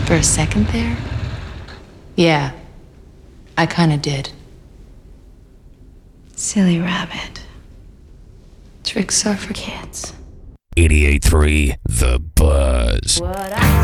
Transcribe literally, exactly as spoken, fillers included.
For a second there? Yeah, I kinda did. Silly rabbit. Tricks are for kids. eighty-eight point three The Buzz. What I